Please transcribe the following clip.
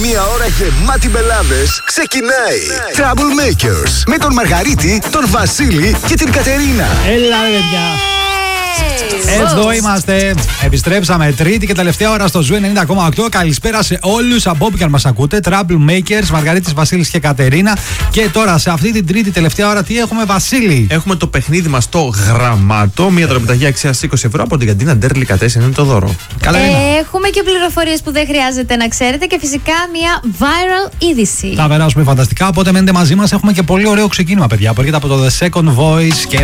Μία ώρα γεμάτη μπελάδες ξεκινάει. Troublemakers με τον Μαργαρίτη, τον Βασίλη και την Κατερίνα. Έλα, παιδιά. Εδώ είμαστε. Επιστρέψαμε τρίτη και τελευταία ώρα στο Ζου 90,8. Καλησπέρα σε όλους από όπου και αν μας ακούτε. Troublemakers, Μαργαρίτης, Βασίλης και Κατερίνα. Και τώρα σε αυτή την τρίτη τελευταία ώρα τι έχουμε, Βασίλη? Έχουμε το παιχνίδι μας στο Γραμμάτο. Μια δωρεπιταγή αξίας 20€ από την καντίνα Ντέρλικατέσεν. Είναι το δώρο. Έχουμε και πληροφορίες που δεν χρειάζεται να ξέρετε και φυσικά μια viral είδηση. Θα περάσουμε φανταστικά. Οπότε μένετε μαζί μας. Έχουμε και πολύ ωραίο ξεκίνημα, παιδιά. Που έρχεται από το The Second Voice και